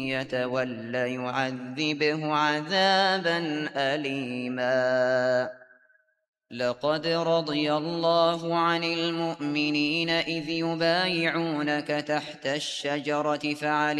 يتول يعذبه عذابا أليما. لقد رضي الله عن المؤمنين إذ يبايعونك تحت الشجرة فعلم